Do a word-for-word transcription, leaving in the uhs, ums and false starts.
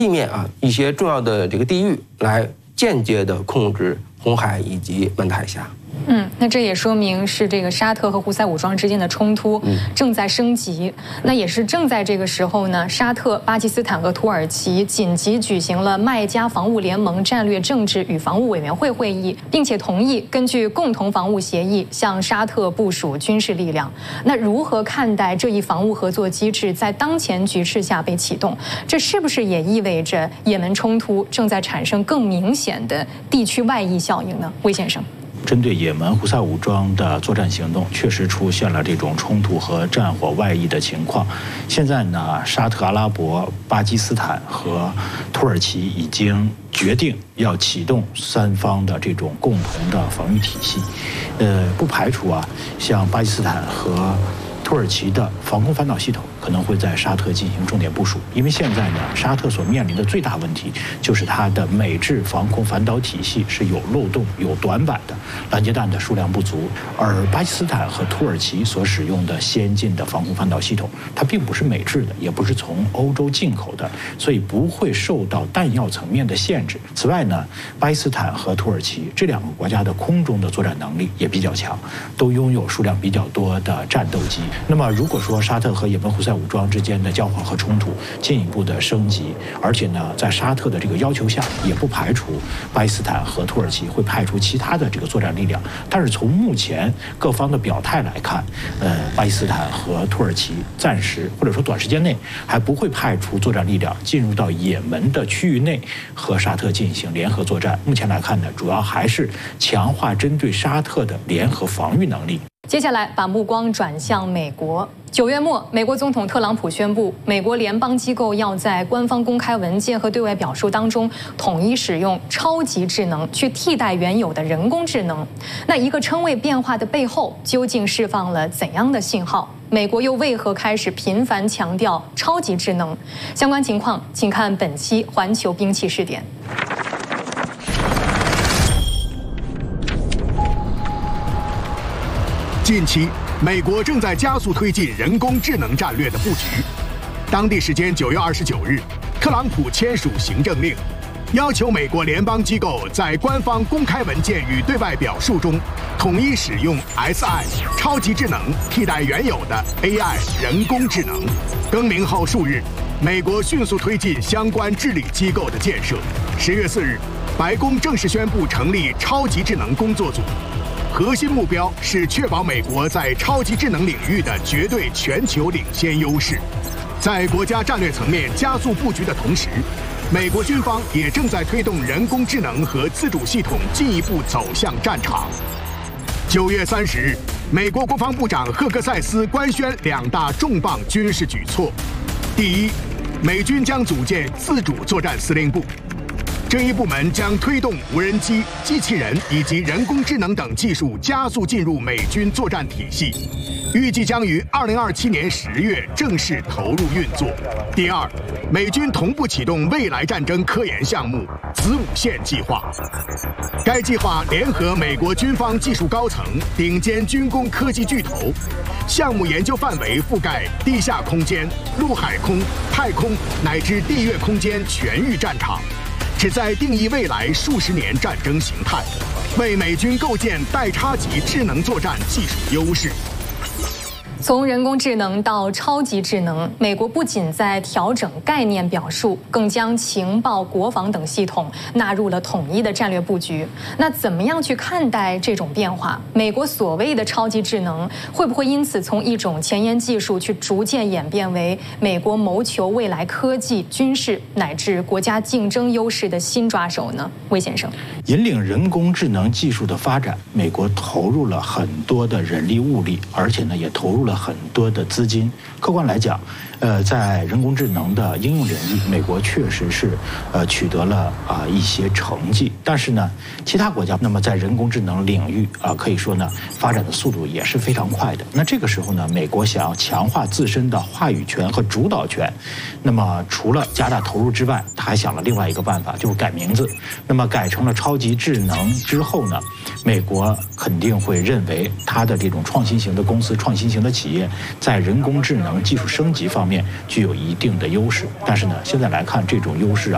地面啊一些重要的这个地域，来间接的控制红海以及门台峡。 嗯，那这也说明是这个沙特和胡塞武装之间的冲突正在升级。那也是正在这个时候呢，沙特、巴基斯坦和土耳其紧急举行了麦加防务联盟战略政治与防务委员会会议，并且同意根据共同防务协议向沙特部署军事力量。那如何看待这一防务合作机制在当前局势下被启动？这是不是也意味着也门冲突正在产生更明显的地区外溢效应呢？魏先生。 针对也门胡塞武装的作战行动，确实出现了这种冲突和战火外溢的情况。现在呢，沙特阿拉伯、巴基斯坦和土耳其已经决定要启动三方的这种共同的防御体系。呃，不排除啊，像巴基斯坦和土耳其的防空反导系统可能会在沙特进行重点部署，因为现在呢，沙特所面临的最大问题就是它的美制防空反导体系是有漏洞、有短板的，拦截弹的数量不足。而巴基斯坦和土耳其所使用的先进的防空反导系统，它并不是美制的，也不是从欧洲进口的，所以不会受到弹药层面的限制。此外呢，巴基斯坦和土耳其这两个国家的空中的作战能力也比较强，都拥有数量比较多的战斗机。那么，如果说沙特和也门胡塞武装之间的交火和冲突进一步的升级，而且呢，在沙特的这个要求下，也不排除巴基斯坦和土耳其会派出其他的这个作战力量。但是从目前各方的表态来看，呃，巴基斯坦和土耳其暂时或者说短时间内还不会派出作战力量进入到也门的区域内和沙特进行联合作战。目前来看呢，主要还是强化针对沙特的联合防御能力。 接下来把目光转向美国。九月末，美国总统特朗普宣布，美国联邦机构要在官方公开文件和对外表述当中统一使用超级智能去替代原有的人工智能。那一个称谓变化的背后，究竟释放了怎样的信号？美国又为何开始频繁强调超级智能？相关情况，请看本期环球兵器视点。 近期，美国正在加速推进人工智能战略的布局。当地时间九月二十九日，特朗普签署行政令，要求美国联邦机构在官方公开文件与对外表述中，统一使用 S I 超级智能替代原有的 A I 人工智能。更名后数日，美国迅速推进相关治理机构的建设。十月四日，白宫正式宣布成立超级智能工作组。核心目标是确保美国在超级智能领域的绝对全球领先优势。在国家战略层面加速布局的同时，美国军方也正在推动人工智能和自主系统进一步走向战场。九月三十日，美国国防部长赫克塞斯官宣两大重磅军事举措：第一，美军将组建自主作战司令部。这一部门将推动无人机、机器人以及人工智能等技术加速进入美军作战体系，预计将于二零二七年十月正式投入运作。第二，美军同步启动未来战争科研项目“子午线计划”。该计划联合美国军方技术高层、顶尖军工科技巨头，项目研究范围覆盖地下空间、陆海空、太空乃至地月空间全域战场。旨在定义未来数十年战争形态，为美军构建代差级智能作战技术优势。 从人工智能到超级智能，美国不仅在调整概念表述，更将情报、国防等系统纳入了统一的战略布局。那怎么样去看待这种变化？美国所谓的超级智能，会不会因此从一种前沿技术去逐渐演变为美国谋求未来科技、军事乃至国家竞争优势的新抓手呢？魏先生， 引领人工智能技术的发展，美国投入了很多的人力物力，而且呢，也投入了很多的资金。客观来讲，呃，在人工智能的应用领域，美国确实是呃取得了啊、呃、一些成绩。但是呢，其他国家那么在人工智能领域啊、呃，可以说呢，发展的速度也是非常快的。那这个时候呢，美国想要强化自身的话语权和主导权，那么除了加大投入之外，他还想了另外一个办法，就是改名字。那么改成了超级智能之后呢，美国肯定会认为它的这种创新型的公司、创新型的企业在人工智能技术升级方面具有一定的优势。但是呢，现在来看，这种优势啊，